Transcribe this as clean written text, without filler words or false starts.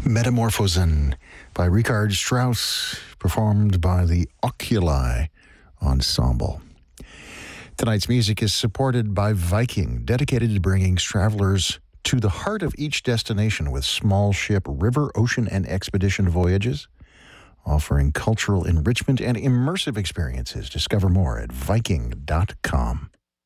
Metamorphosen by Richard Strauss, performed by the Oculi Ensemble. Tonight's music is supported by Viking, dedicated to bringing travelers to the heart of each destination with small ship, river, ocean, and expedition voyages, offering cultural enrichment and immersive experiences. Discover more at Viking.com.